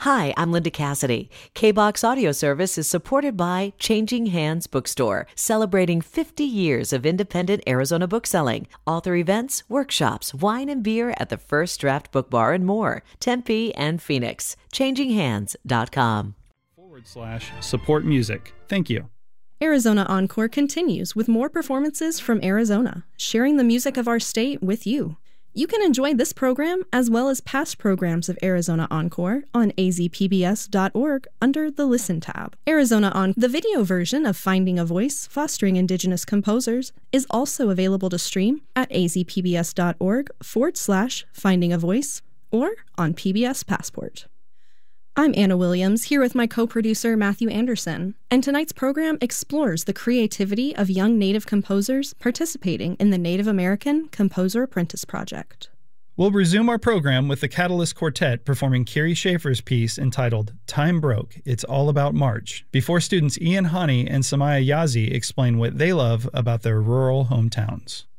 Hi, I'm Linda Cassidy. KBox Audio Service is supported by Changing Hands Bookstore, celebrating 50 years of independent Arizona bookselling. Author events, workshops, wine and beer at the First Draft Book Bar and more. Tempe and Phoenix. ChangingHands.com. /support music. Thank you. Arizona Encore continues with more performances from Arizona, sharing the music of our state with you. You can enjoy this program as well as past programs of Arizona Encore on azpbs.org under the Listen tab. Arizona On, the video version of Finding a Voice, Fostering Indigenous Composers, is also available to stream at azpbs.org/Finding a Voice or on PBS Passport. I'm Anna Williams, here with my co-producer Matthew Anderson, and tonight's program explores the creativity of young Native composers participating in the Native American Composer Apprentice Project. We'll resume our program with the Catalyst Quartet performing Carrie Schaefer's piece entitled Time Broke, It's All About March, before students Ian Hani and Samaya Yazi explain what they love about their rural hometowns.